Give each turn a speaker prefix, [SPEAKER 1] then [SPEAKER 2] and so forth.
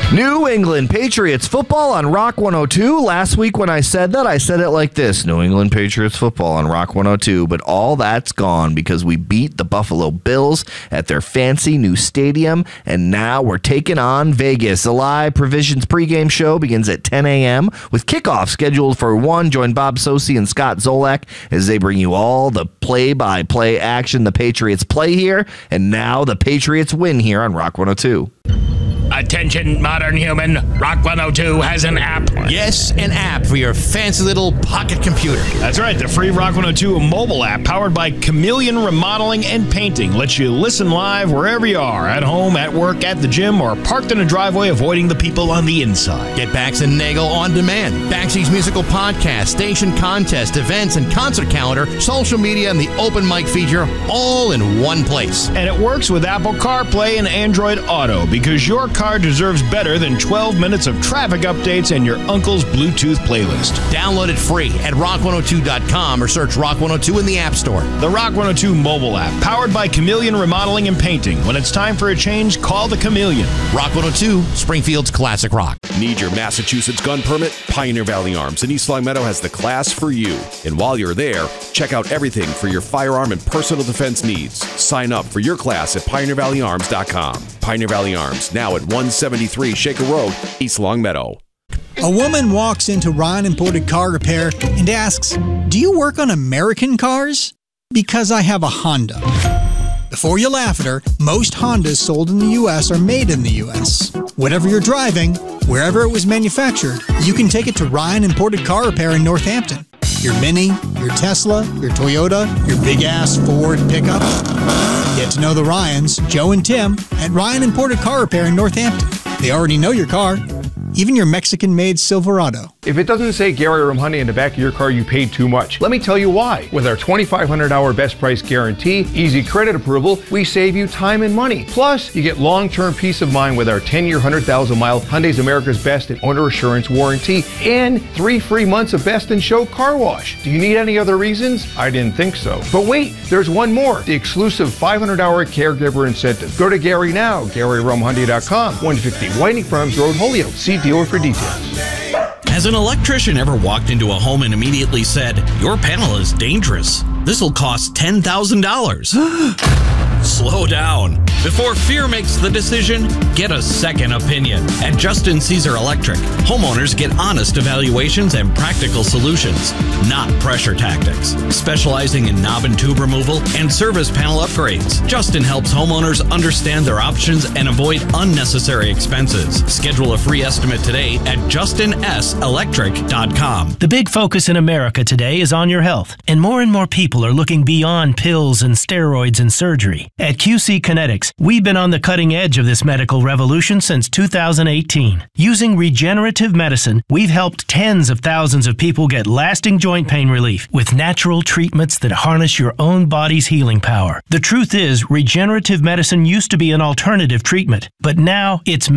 [SPEAKER 1] New England Patriots football on Rock 102. Last week when I said that, I said it like this: New England Patriots football on Rock 102. But all that's gone because we beat the Buffalo Bills at their fancy new stadium, and now we're taking on Vegas. The Live Provisions pregame show begins at 10 a.m. with kickoff scheduled for 1. Join Bob Sosi and Scott Zolak as they bring you all the play-by-play action the Patriots play here, and now the Patriots win here on Rock 102.
[SPEAKER 2] Attention, modern human. Rock 102 has an app.
[SPEAKER 3] Yes, an app for your fancy little pocket computer.
[SPEAKER 2] That's right. The free Rock 102 mobile app powered by Chameleon Remodeling and Painting lets you listen live wherever you are, at home, at work, at the gym, or parked in a driveway avoiding the people on the inside.
[SPEAKER 3] Get Bax and Nagel on demand. Baxi's musical podcast, station contest, events, and concert calendar, social media, and the open mic feature all in one place.
[SPEAKER 2] And it works with Apple CarPlay and Android Auto because your car deserves better than 12 minutes of traffic updates and your uncle's Bluetooth playlist.
[SPEAKER 3] Download it free at rock102.com or search Rock 102 in the App Store.
[SPEAKER 2] The Rock 102 mobile app, powered by Chameleon Remodeling and Painting. When it's time for a change, call the Chameleon.
[SPEAKER 3] Rock 102, Springfield's classic rock.
[SPEAKER 4] Need your Massachusetts gun permit? Pioneer Valley Arms in East Long Meadow has the class for you. And while you're there, check out everything for your firearm and personal defense needs. Sign up for your class at pioneervalleyarms.com. Pioneer Valley Arms, now at 173 Shaker Road, East Long Meadow.
[SPEAKER 5] A woman walks into Ryan Imported Car Repair and asks, "Do you work on American cars?" "Because I have a Honda." Before you laugh at her, most Hondas sold in the U.S. are made in the U.S. Whatever you're driving, wherever it was manufactured, you can take it to Ryan Imported Car Repair in Northampton. Your Mini, your Tesla, your Toyota, your big-ass Ford pickup. Get to know the Ryans, Joe and Tim, at Ryan Imported Car Repair in Northampton. They already know your car, even your Mexican-made Silverado.
[SPEAKER 6] If it doesn't say Gary Rum Honey in the back of your car, you paid too much. Let me tell you why. With our 2,500-hour best price guarantee, easy credit approval, we save you time and money. Plus, you get long-term peace of mind with our 10-year, 100,000-mile Hyundai's America's Best and Owner Assurance warranty and 3 free months of Best in Show car wash. Do you need any other reasons? I didn't think so. But wait, there's one more. The exclusive 500-hour caregiver incentive. Go to Gary now, GaryRumHoney.com, 150 Whiting Farms Road, Holyoke. See dealer for details.
[SPEAKER 7] Has an electrician ever walked into a home and immediately said, "Your panel is dangerous. This will cost $10,000. Slow down. Before fear makes the decision, get a second opinion. At Justin Caesar Electric, homeowners get honest evaluations and practical solutions, not pressure tactics. Specializing in knob and tube removal and service panel upgrades, Justin helps homeowners understand their options and avoid unnecessary expenses. Schedule a free estimate today at JustinSElectric.com.
[SPEAKER 8] The big focus in America today is on your health, and more people are looking beyond pills and steroids and surgery. At QC Kinetics, we've been on the cutting edge of this medical revolution since 2018. Using regenerative medicine, we've helped tens of thousands of people get lasting joint pain relief with natural treatments that harness your own body's healing power. The truth is, regenerative medicine used to be an alternative treatment, but now it's